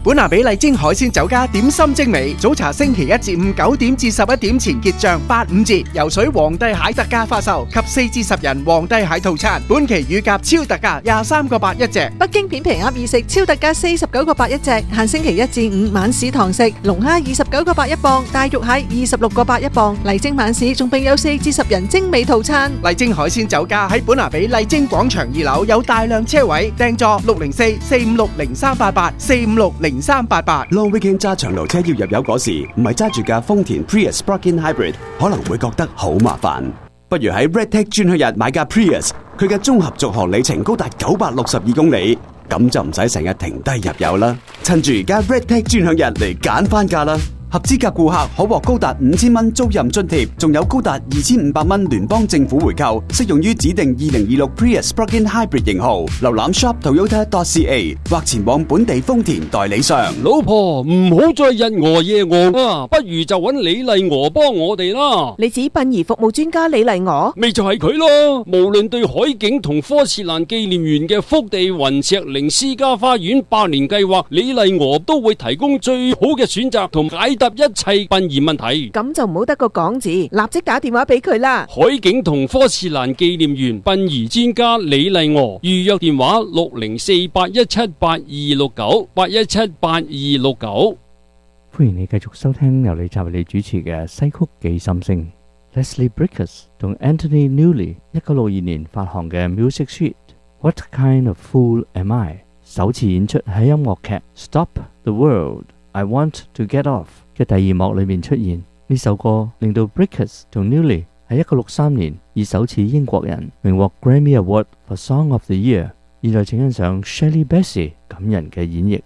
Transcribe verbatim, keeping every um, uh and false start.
本拿比麗晶海鮮酒家點心精美，早茶星期一至五九點至十一點前結賬八五折，游水皇帝蟹特價發售，及四至十人皇帝蟹套餐，本期乳鴿超特價廿三個八一隻。 北京片皮鴨二食超特價四十九個八一隻，限星期一至五晚市堂食。龍蝦二十九個八一磅，大肉蟹二十六個八一磅。麗晶晚市仲並有四至十人精美套餐。 麗晶海鮮酒家喺本拿比麗晶廣場二樓有大量車位，訂座六零四四五六零三八八四五六零三八八。 Long Weekend 揸長途車要入油嗰時，唔係揸住架豐田 Prius Plug-in Hybrid， 可能會覺得好麻煩。不如喺 RedTech 專區日買架 Prius， 佢嘅綜合續航里程高達九百六十二公里，咁就唔使成日停低入油啦。趁住而家 RedTech 專享日嚟揀翻架啦！合資格顧客可獲高達五千蚊租賃津貼，仲有高達二千五百蚊聯邦政府回購，適用於指定二零二六 Prius Plug-in Hybrid 型號。瀏覽 shop toyota dot c a 或前往本地豐田代理商。 老婆唔好再日餓夜餓啊，不如就揾李麗娥幫我哋啦。 你指殯儀服務專家李麗娥？ 咪就係佢咯。無論對海景同科切蘭紀念園嘅福地雲石靈私家花園百年計劃，李麗娥都會提供最好嘅選擇同解答一切殯儀問題。 咁就唔好得個講字，立即打電話俾佢啦。 海景同科切蘭紀念園殯儀專家李麗娥，預約電話六零四八一七八二六九八一七八二六九。 歡迎你繼續收聽由李澤為你主持嘅西曲記心聲。Leslie Bricusse 同 Anthony Newley 一九六二年發行嘅 Music Suite What Kind of Fool Am I 首次演出喺音樂劇 Stop the World I Want to Get Off嘅第二幕裏面出現。呢首歌令到 Bricusse 同 Newley 喺一九六三年以首次英國人榮獲 Grammy Award for Song of the Year。現在請欣賞 Shirley Bassey 感人嘅演繹。